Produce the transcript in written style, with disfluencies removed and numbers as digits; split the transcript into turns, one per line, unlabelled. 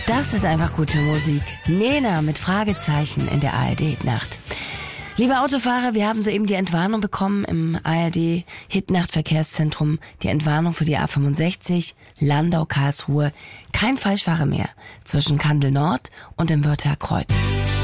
Das ist einfach gute Musik. Nena mit Fragezeichen in der ARD-Hitnacht. Liebe Autofahrer, wir haben soeben die Entwarnung bekommen im ARD-Hitnacht-Verkehrszentrum. Die Entwarnung für die A65, Landau-Karlsruhe. Kein Falschfahrer mehr zwischen Kandel Nord und dem Wörther Kreuz.